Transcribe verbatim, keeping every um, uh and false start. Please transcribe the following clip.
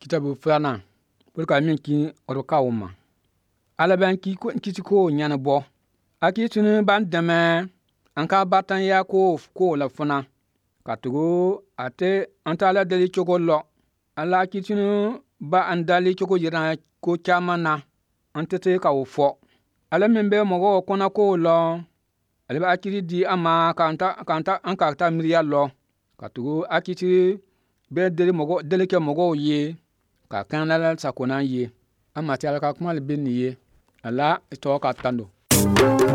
kitabu fulana pur ka min ki or ka wuma ala ban ki ko ki ko nyana bo aki tunu ban deme an ka batan ya ko ko la funa ka tugu ate anta ala dali chogo lo ala ki tunu ba an dali chogo yira ko chamana ante te ka wo fo ala min be mo go kona ko lo ala ba akiri di ama ka anta ka anta an ka ta miriya lo ka tugu akiti be dele mo go dele ke mo go ye ka kan la sakona ye ama ti ala ka kuma le bin ye ala to ka tando